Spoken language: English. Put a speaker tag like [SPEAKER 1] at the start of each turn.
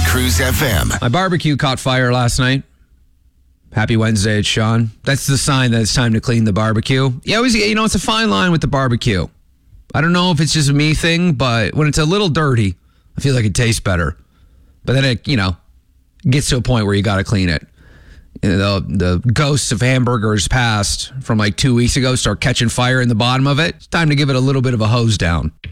[SPEAKER 1] Cruise FM.
[SPEAKER 2] My barbecue caught fire last night. Happy Wednesday, it's Sean. That's the sign that it's time to clean the barbecue. Yeah, it's a fine line with the barbecue. I don't know if it's just a me thing, but when it's a little dirty, I feel like it tastes better. But then it, gets to a point where you got to clean it. The ghosts of hamburgers past from like 2 weeks ago start catching fire in the bottom of it. It's time to give it a little bit of a hose down.